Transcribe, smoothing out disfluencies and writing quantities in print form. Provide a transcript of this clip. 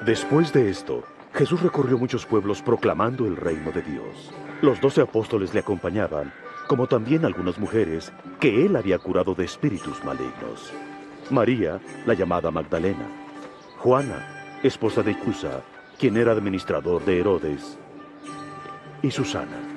Después de esto, Jesús recorrió muchos pueblos proclamando el reino de Dios. Los 12 apóstoles le acompañaban, como también algunas mujeres que él había curado de espíritus malignos. María, la llamada Magdalena. Juana, esposa de Cusa, quien era administrador de Herodes. Y Susana.